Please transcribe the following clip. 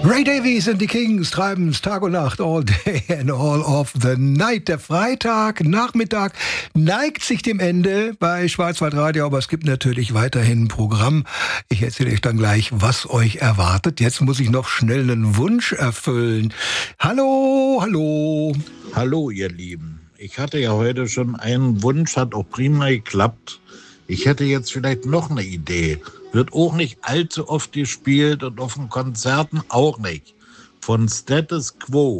Ray Davies and the Kings treiben's Tag und Nacht, all day and all of the night. Der Freitagnachmittag neigt sich dem Ende bei Schwarzwaldradio, aber es gibt natürlich weiterhin ein Programm. Ich erzähle euch dann gleich, was euch erwartet. Jetzt muss ich noch schnell einen Wunsch erfüllen. Hallo, hallo. Hallo, ihr Lieben. Ich hatte ja heute schon einen Wunsch, hat auch prima geklappt. Ich hätte jetzt vielleicht noch eine Idee. Wird auch nicht allzu oft gespielt und auf den Konzerten auch nicht. Von Status Quo.